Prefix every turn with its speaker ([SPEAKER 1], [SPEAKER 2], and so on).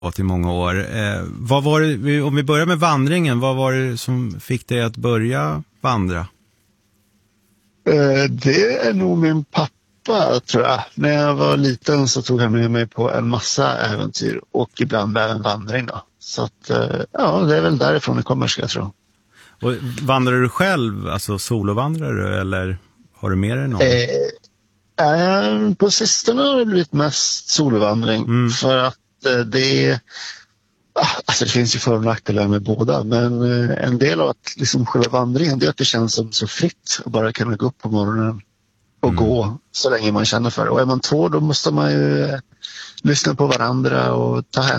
[SPEAKER 1] i många år. Vad var det, om vi börjar med vandringen, vad var det som fick dig att börja vandra?
[SPEAKER 2] Det är nog min pappa, tror jag. När jag var liten så tog han med mig på en massa äventyr och ibland även vandring då. Så att, det är väl därifrån det kommer, ska jag tro.
[SPEAKER 1] Och vandrar du själv, alltså solovandrar du, eller har du med dig någon?
[SPEAKER 2] På sistone har det blivit mest solovandring för att det finns ju för- och nackdelar med båda, men en del av att liksom själva vandringen, det är att det känns som så fritt att bara kunna gå upp på morgonen och gå så länge man känner för det. Och är man två, då måste man ju lyssna på varandra och ta